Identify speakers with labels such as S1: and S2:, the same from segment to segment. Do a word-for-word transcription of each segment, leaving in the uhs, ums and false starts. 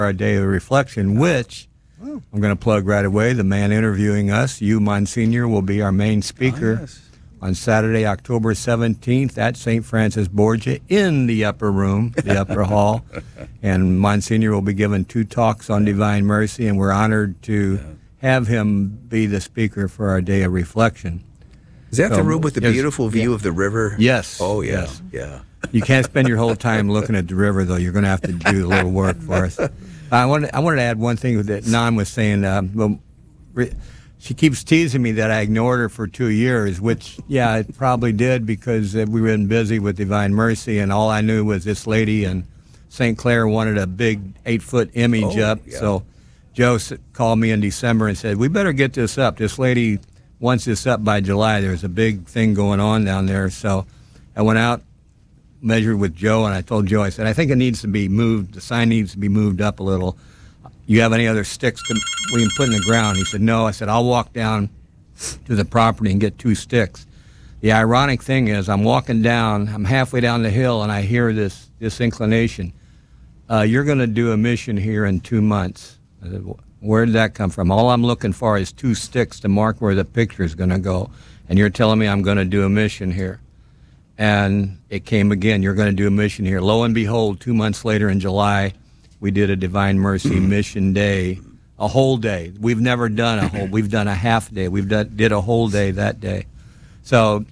S1: our day of reflection, which oh. I'm going to plug right away. The man interviewing us, you, Monsignor, will be our main speaker oh, yes. on Saturday, October seventeenth at Saint Francis Borgia in the upper room, the upper hall. And Monsignor will be giving two talks on divine mercy, and we're honored to yeah. have him be the speaker for our day of reflection.
S2: Is that so, the room with the beautiful view
S1: yeah.
S2: of the river?
S1: Yes.
S2: Oh, yeah,
S1: yes.
S2: yeah.
S1: You can't spend your whole time looking at the river, though. You're going to have to do a little work for us. I wanted, I wanted to add one thing that Nan was saying. Uh, well, re, she keeps teasing me that I ignored her for two years, which, yeah, I probably did because uh, we were been busy with Divine Mercy, and all I knew was this lady in Saint Clair wanted a big eight-foot image
S2: oh,
S1: up.
S2: Yeah.
S1: So Joe called me in December and said, we better get this up. This lady wants this up by July. There's a big thing going on down there. So I went out, measured with Joe, and I told Joe, I said, I think it needs to be moved. The sign needs to be moved up a little. You have any other sticks to, we can put in the ground? He said, no. I said, I'll walk down to the property and get two sticks. The ironic thing is I'm walking down, I'm halfway down the hill, and I hear this, this inclination. Uh, you're going to do a mission here in two months. I said, where did that come from? All I'm looking for is two sticks to mark where the picture is going to go. And you're telling me I'm going to do a mission here. And it came again. You're going to do a mission here. Lo and behold, two months later in July, we did a Divine Mercy mission day, a whole day. We've never done a whole. We've done a half day. We've done, did a whole day that day. So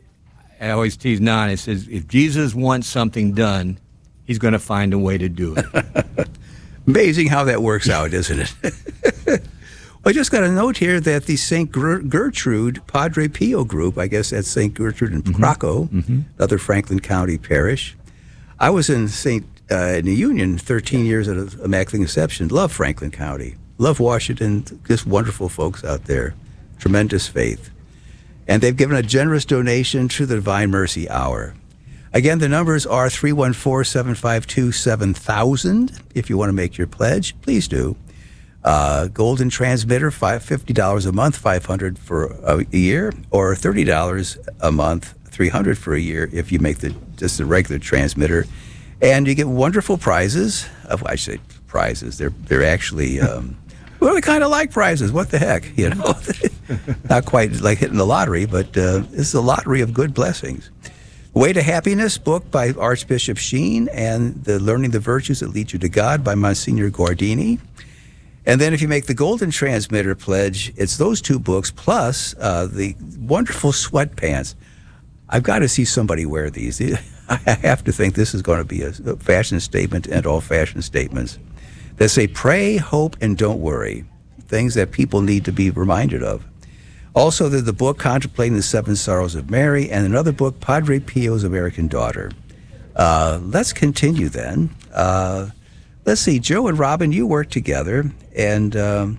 S1: I always tease Nan. It says, if Jesus wants something done, he's going to find a way to do it.
S2: Amazing how that works out, isn't it? Well, I just got a note here that the Saint Gertrude Padre Pio group, I guess that's Saint Gertrude in mm-hmm. Praco, mm-hmm. another Franklin County parish. I was in Saint uh, in the Union thirteen years at Immaculate Conception. Love Franklin County. Love Washington. Just wonderful folks out there. Tremendous faith. And they've given a generous donation to the Divine Mercy Hour. Again, the numbers are three one four, seven five two, seven thousand. If you want to make your pledge, please do. Uh, golden transmitter, fifty dollars a month, five hundred dollars for a year, or thirty dollars a month, three hundred dollars for a year if you make the just the regular transmitter. And you get wonderful prizes. Uh, I say prizes. They're they're actually, um, well, they kind of like prizes. What the heck, you know? Not quite like hitting the lottery, but uh, it's a lottery of good blessings. Way to Happiness, book by Archbishop Sheen, and the Learning the Virtues That Lead You to God by Monsignor Guardini. And then if you make the Golden Transmitter pledge, it's those two books plus uh, the wonderful sweatpants. I've got to see somebody wear these. I have to think this is going to be a fashion statement and all fashion statements that say pray, hope, and don't worry, things that people need to be reminded of. Also, there's the book Contemplating the Seven Sorrows of Mary, and another book, Padre Pio's American Daughter. Uh, let's continue then. Uh, let's see, Joe and Robin, you work together, and um,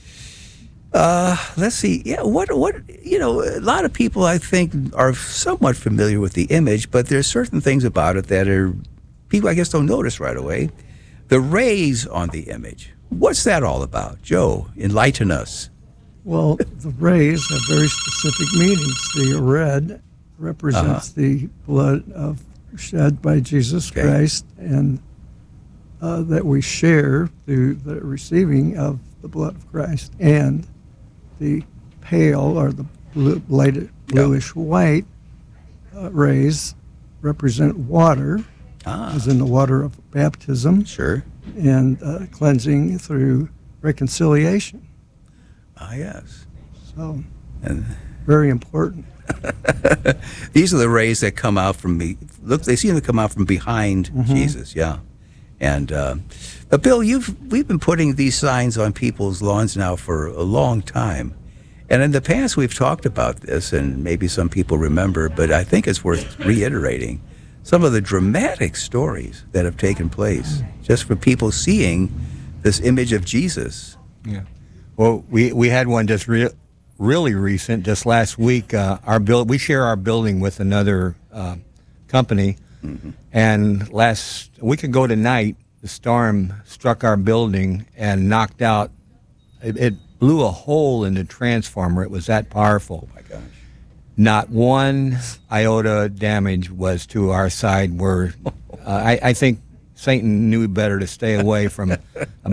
S2: uh, let's see, yeah, what, what, you know, a lot of people, I think, are somewhat familiar with the image, but there's certain things about it that are, people, I guess, don't notice right away. The rays on the image, what's that all about? Joe, enlighten us.
S3: Well, the rays have very specific meanings. The red represents uh-huh. the blood of shed by Jesus okay. Christ, and uh, that we share through the receiving of the blood of Christ. And the pale, or the blue, lighted bluish yeah. white uh, rays represent water, ah. as in the water of baptism.
S2: Sure.
S3: And uh, cleansing through reconciliation.
S2: Ah, yes.
S3: So,
S2: and
S3: very important.
S2: These are the rays that come out from me. Look, they seem to come out from behind mm-hmm. Jesus. Yeah, and uh, but Bill, you've we've been putting these signs on people's lawns now for a long time, and in the past we've talked about this, and maybe some people remember, but I think it's worth reiterating some of the dramatic stories that have taken place just for people seeing this image of Jesus.
S1: Yeah. Well, we, we had one just re- really recent, just last week. Uh, our build, we share our building with another uh, company, mm-hmm. and last a week ago tonight, the storm struck our building and knocked out. It, it blew a hole in the transformer. It was that powerful.
S2: Oh my gosh!
S1: Not one iota damage was to our side. Where uh, I, I think Satan knew better to stay away from a